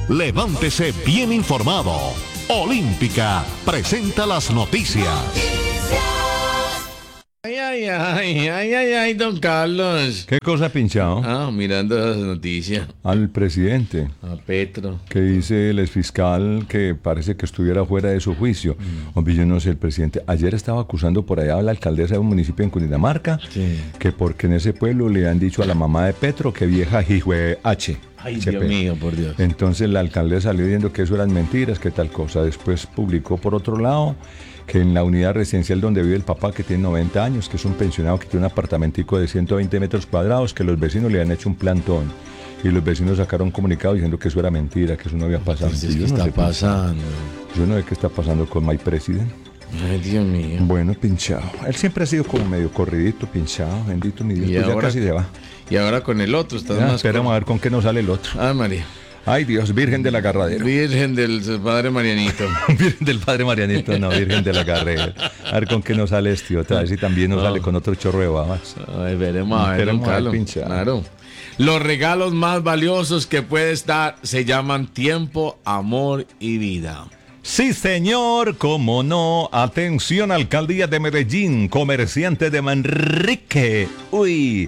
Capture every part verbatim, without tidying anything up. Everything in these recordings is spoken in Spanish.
Levántese bien informado. Olímpica presenta las noticias. Ay, ay, ay, ay, ay, ay, don Carlos. ¿Qué cosa pinchado? Ah, mirando las noticias. Al presidente. A Petro. Que dice el exfiscal que parece que estuviera fuera de su juicio. Mm. Hombre, yo no sé, el presidente ayer estaba acusando por allá a la alcaldesa de un municipio en Cundinamarca, sí, que porque en ese pueblo le han dicho a la mamá de Petro que vieja hijue H. Ay, H P. Dios mío, por Dios. Entonces la alcaldesa salió diciendo que eso eran mentiras, que tal cosa. Después publicó por otro lado que en la unidad residencial donde vive el papá, que tiene noventa años, que es un pensionado que tiene un apartamentico de ciento veinte metros cuadrados, que los vecinos le han hecho un plantón. Y los vecinos sacaron un comunicado diciendo que eso era mentira, que eso no había pasado. Entonces, ¿qué está no sé pasando? Yo no sé qué está pasando con my president. Ay, Dios mío. Bueno, pinchado. Él siempre ha sido como medio corridito, pinchado, bendito mi Dios. Pues ahora, ya casi se va. Y ahora con el otro está ya, más... Esperamos con... a ver con qué nos sale el otro. Ay, María. Ay, Dios, Virgen de la Agarradero. Virgen del Padre Marianito. Virgen del Padre Marianito, no, Virgen de la Agarradero. A ver con qué nos sale este otro, a ver si también nos no. sale con otro chorro de babas. Ay, veremos a ver, Esperemos don a ver, pinchado. Claro. Los regalos más valiosos que puedes dar se llaman tiempo, amor y vida. Sí, señor, cómo no. Atención, Alcaldía de Medellín, comerciante de Manrique. Uy,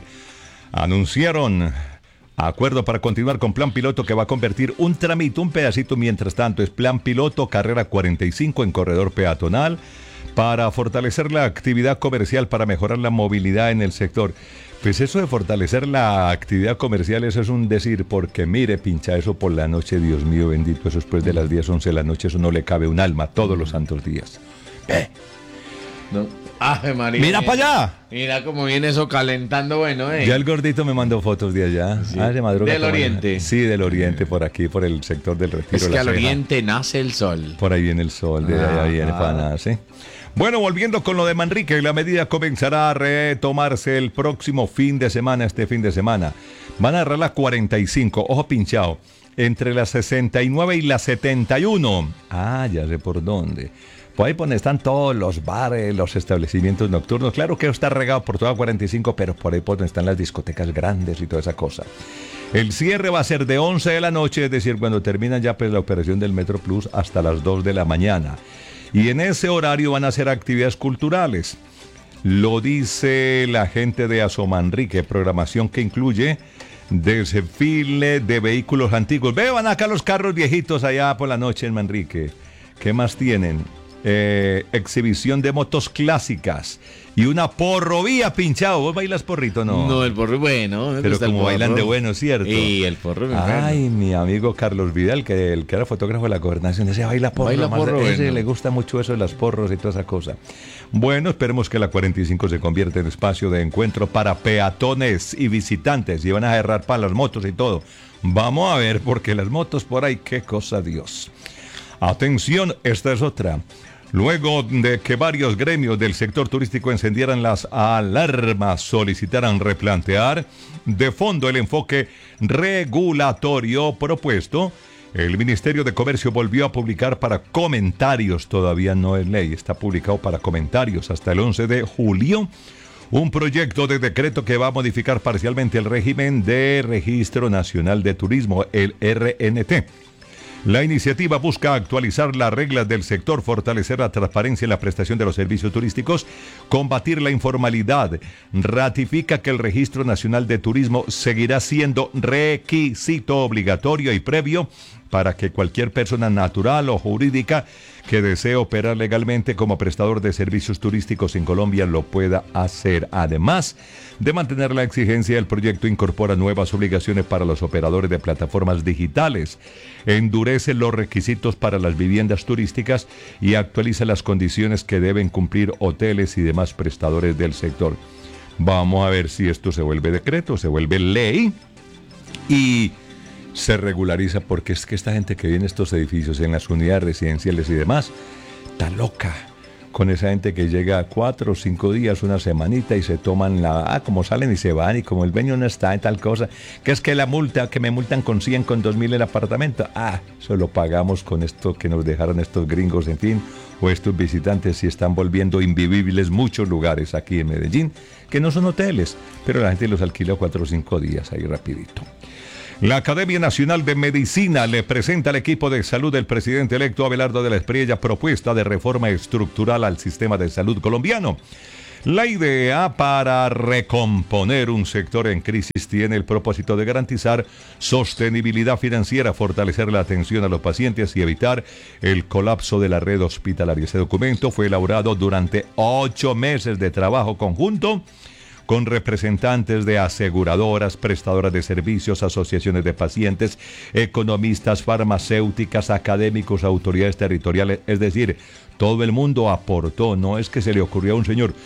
anunciaron acuerdo para continuar con plan piloto que va a convertir un tramito, un pedacito mientras tanto. Es plan piloto, carrera cuarenta y cinco en corredor peatonal, para fortalecer la actividad comercial, para mejorar la movilidad en el sector. Pues eso de fortalecer la actividad comercial, eso es un decir, porque mire, pincha, eso por la noche, Dios mío bendito, eso después de las diez, once de la noche, eso no le cabe un alma todos los santos días. ¿Eh? No. Ave María. ¡Mira para allá! Mira cómo viene eso calentando, bueno, eh. Ya el gordito me mandó fotos de allá. Sí. Ah, de madrugada. ¿Del oriente? Sí, del oriente, por aquí, por el sector del Retiro. Es que la al Ceja. Oriente nace el sol. Por ahí viene el sol, de ah, allá viene ah. para nada, ¿sí? Bueno, volviendo con lo de Manrique, la medida comenzará a retomarse el próximo fin de semana, este fin de semana. Van a agarrar la cuarenta y cinco, ojo pinchado, entre las sesenta y nueve y las setenta y uno. Ah, ya sé por dónde. Por ahí donde están todos los bares, los establecimientos nocturnos. Claro que está regado por toda cuarenta y cinco, pero por ahí por donde están las discotecas grandes y toda esa cosa. El cierre va a ser de once de la noche, es decir, cuando termina ya pues la operación del Metro Plus, hasta las dos de la mañana. Y en ese horario van a hacer actividades culturales. Lo dice la gente de Asomanrique, programación que incluye desfile de vehículos antiguos. Vean acá los carros viejitos allá por la noche en Manrique. ¿Qué más tienen? Eh, exhibición de motos clásicas y una porrovía pinchado. ¿Vos bailas porrito, no? No, el porro bueno. Pero como porro? bailan de bueno, ¿cierto? Y el porro. Ay, bueno. Mi amigo Carlos Vidal, que el que era fotógrafo de la gobernación, ese baila porro. Baila porro ese bueno. Le gusta mucho eso de las porros y toda esa cosa. Bueno, esperemos que la cuarenta y cinco se convierta en espacio de encuentro para peatones y visitantes. Y van a agarrar para las motos y todo. Vamos a ver, porque las motos por ahí, qué cosa, Dios. Atención, esta es otra. Luego de que varios gremios del sector turístico encendieran las alarmas, solicitaran replantear de fondo el enfoque regulatorio propuesto, el Ministerio de Comercio volvió a publicar para comentarios, todavía no es ley, está publicado para comentarios hasta el once de julio, un proyecto de decreto que va a modificar parcialmente el régimen de Registro Nacional de Turismo, el R N T. La iniciativa busca actualizar las reglas del sector, fortalecer la transparencia en la prestación de los servicios turísticos, combatir la informalidad. Ratifica que el Registro Nacional de Turismo seguirá siendo requisito obligatorio y previo para que cualquier persona natural o jurídica que desee operar legalmente como prestador de servicios turísticos en Colombia lo pueda hacer. Además de mantener la exigencia, el proyecto incorpora nuevas obligaciones para los operadores de plataformas digitales, endurece los requisitos para las viviendas turísticas y actualiza las condiciones que deben cumplir hoteles y demás prestadores del sector. Vamos a ver si esto se vuelve decreto, se vuelve ley y se regulariza, porque es que esta gente que vive en estos edificios, en las unidades residenciales y demás, está loca con esa gente que llega a cuatro o cinco días, una semanita y se toman la... Ah, como salen y se van y como el dueño no está y tal cosa, que es que la multa, que me multan con cien, con dos mil el apartamento, ah, eso lo pagamos con esto que nos dejaron estos gringos, en fin, o estos visitantes, y están volviendo invivibles muchos lugares aquí en Medellín, que no son hoteles, pero la gente los alquila cuatro o cinco días ahí rapidito. La Academia Nacional de Medicina le presenta al equipo de salud del presidente electo Abelardo de la Espriella propuesta de reforma estructural al sistema de salud colombiano. La idea para recomponer un sector en crisis tiene el propósito de garantizar sostenibilidad financiera, fortalecer la atención a los pacientes y evitar el colapso de la red hospitalaria. Ese documento fue elaborado durante ocho meses de trabajo conjunto con representantes de aseguradoras, prestadoras de servicios, asociaciones de pacientes, economistas, farmacéuticas, académicos, autoridades territoriales, es decir, todo el mundo aportó, no es que se le ocurrió a un señor,